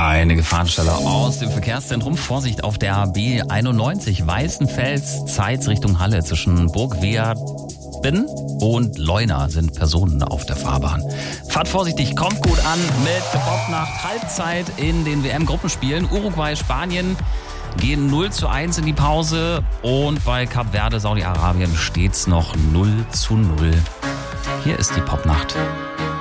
Eine Gefahrenstelle aus dem Verkehrszentrum. Vorsicht auf der B91 Weißenfels, Zeitz Richtung Halle. Zwischen Burgwerden und Leuna sind Personen auf der Fahrbahn. Fahrt vorsichtig, kommt gut an mit Bob nach Halbzeit in den WM-Gruppenspielen. Uruguay, Spanien gehen 0:1 in die Pause und bei Kap Verde, Saudi-Arabien steht's noch 0:0. Hier ist die Popnacht.